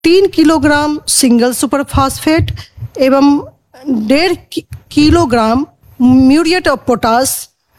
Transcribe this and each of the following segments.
3 kilogram single super phosphate एवं 1.5 kilogram muriate of potash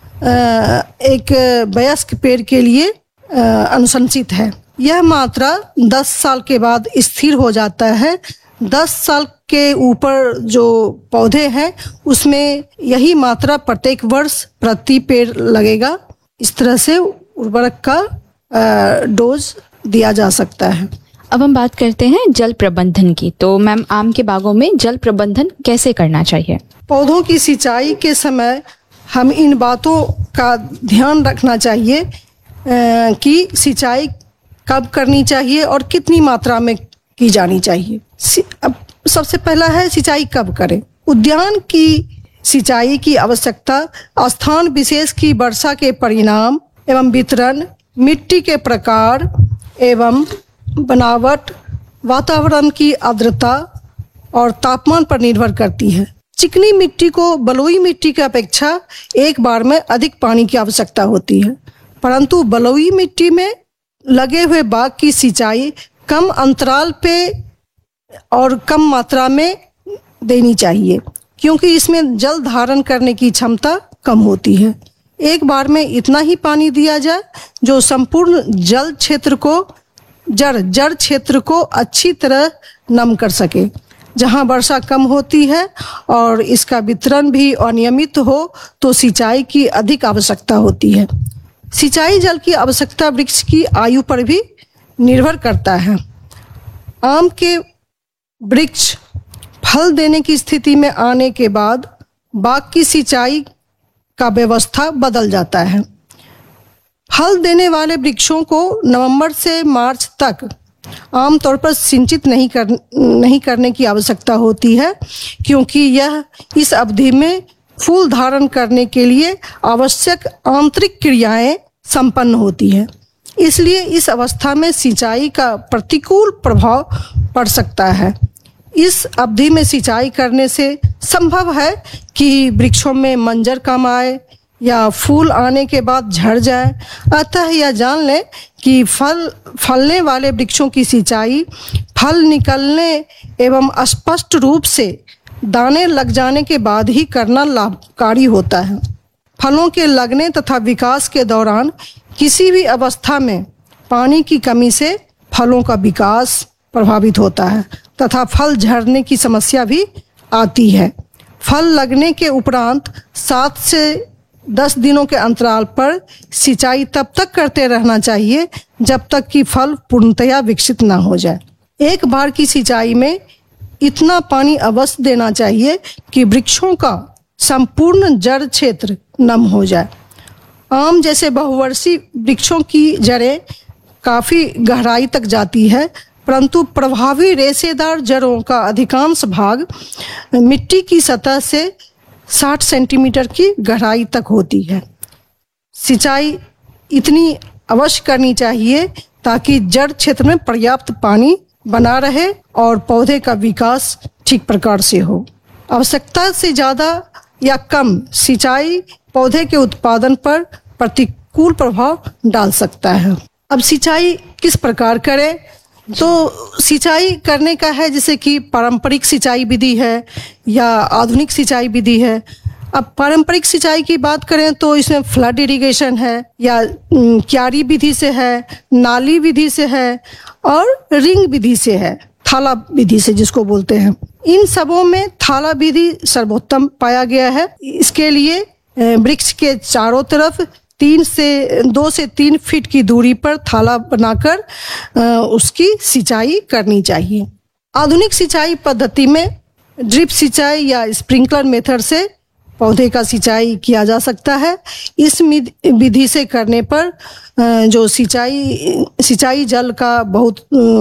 एक वयस्क पेड़ के लिए अनुशंसित है। यह मात्रा 10 साल के बाद स्थिर हो जाता है। 10 साल के ऊपर जो पौधे हैं उसमें यही मात्रा प्रत्येक वर्ष प्रति पेड़ लगेगा। इस तरह से उर्वरक का डोज दिया जा सकता है। अब हम बात करते हैं जल प्रबंधन की। तो मैम, आम के बागों में जल प्रबंधन कैसे करना चाहिए? पौधों की सिंचाई के समय हम इन बातों का ध्यान रखना चाहिए कि सिंचाई कब करनी चाहिए और कितनी मात्रा में की जानी चाहिए। अब सबसे पहला है सिंचाई कब करें। उद्यान की सिंचाई की आवश्यकता स्थान विशेष की वर्षा के परिणाम एवं वितरण, मिट्टी के प्रकार एवं बनावट, वातावरण की आर्द्रता और तापमान पर निर्भर करती है। चिकनी मिट्टी को बलुई मिट्टी की अपेक्षा एक बार में अधिक पानी की आवश्यकता होती है, परंतु बलुई मिट्टी में लगे हुए बाग की सिंचाई कम अंतराल पे और कम मात्रा में देनी चाहिए, क्योंकि इसमें जल धारण करने की क्षमता कम होती है। एक बार में इतना ही पानी दिया जाए जो संपूर्ण जल क्षेत्र को जड़ क्षेत्र को अच्छी तरह नम कर सके। जहां वर्षा कम होती है और इसका वितरण भी अनियमित हो तो सिंचाई की अधिक आवश्यकता होती है। सिंचाई जल की आवश्यकता वृक्ष की आयु पर भी निर्भर करता है। आम के वृक्ष फल देने की स्थिति में आने के बाद बाग की सिंचाई का व्यवस्था बदल जाता है। फल देने वाले वृक्षों को नवंबर से मार्च तक आमतौर पर सिंचित नहीं करने की आवश्यकता होती है, क्योंकि यह इस अवधि में फूल धारण करने के लिए आवश्यक आंतरिक क्रियाएं संपन्न होती है। इसलिए इस अवस्था में सिंचाई का प्रतिकूल प्रभाव पड़ सकता है। इस अवधि में सिंचाई करने से संभव है कि वृक्षों में मंजर कम आए या फूल आने के बाद झड़ जाए। अतः यह जान लें कि फलने वाले वृक्षों की सिंचाई फल निकलने एवं स्पष्ट रूप से दाने लग जाने के बाद ही करना लाभकारी होता है। फलों के लगने तथा विकास के दौरान किसी भी अवस्था में पानी की कमी से फलों का विकास प्रभावित होता है तथा फल झड़ने की समस्या भी आती है। फल लगने के उपरांत 7 से 10 दिनों के अंतराल पर सिंचाई तब तक करते रहना चाहिए जब तक कि फल पूर्णतया विकसित ना हो जाए। एक बार की सिंचाई में इतना पानी अवश्य देना चाहिए कि वृक्षों का संपूर्ण जड़ क्षेत्र नम हो जाए। आम जैसे बहुवर्षीय वृक्षों की जड़ें काफ़ी गहराई तक जाती है, परंतु प्रभावी रेशेदार जड़ों का अधिकांश भाग मिट्टी की सतह से 60 सेंटीमीटर की गहराई तक होती है। सिंचाई इतनी अवश्य करनी चाहिए ताकि जड़ क्षेत्र में पर्याप्त पानी बना रहे और पौधे का विकास ठीक प्रकार से हो। आवश्यकता से ज़्यादा या कम सिंचाई पौधे के उत्पादन पर प्रतिकूल प्रभाव डाल सकता है। अब सिंचाई किस प्रकार करें? तो सिंचाई करने का है जैसे कि पारंपरिक सिंचाई विधि है या आधुनिक सिंचाई विधि है। अब पारंपरिक सिंचाई की बात करें तो इसमें फ्लड इरिगेशन है या क्यारी विधि से है, नाली विधि से है और रिंग विधि से है, थाला विधि से जिसको बोलते हैं। इन सबों में थाला विधि सर्वोत्तम पाया गया है। इसके लिए वृक्ष के चारों तरफ 2 से 3 फीट की दूरी पर थाला बनाकर उसकी सिंचाई करनी चाहिए। आधुनिक सिंचाई पद्धति में ड्रिप सिंचाई या स्प्रिंकलर मेथड से पौधे का सिंचाई किया जा सकता है। इस विधि से करने पर जो सिंचाई जल का बहुत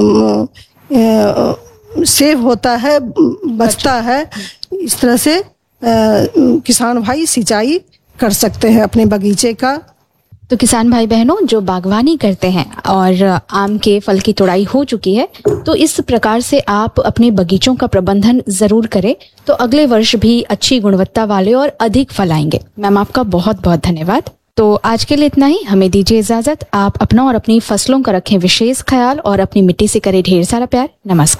सेव होता है, बचता है। इस तरह से किसान भाई सिंचाई कर सकते हैं अपने बगीचे का। तो किसान भाई बहनों जो बागवानी करते हैं और आम के फल की तोड़ाई हो चुकी है, तो इस प्रकार से आप अपने बगीचों का प्रबंधन जरूर करें, तो अगले वर्ष भी अच्छी गुणवत्ता वाले और अधिक फल आएंगे। मैम आपका बहुत बहुत धन्यवाद। तो तो आज के लिए इतना ही, हमें दीजिए इजाजत। आप अपना और अपनी फसलों का रखें विशेष ख्याल और अपनी मिट्टी से करें ढेर सारा प्यार। नमस्कार।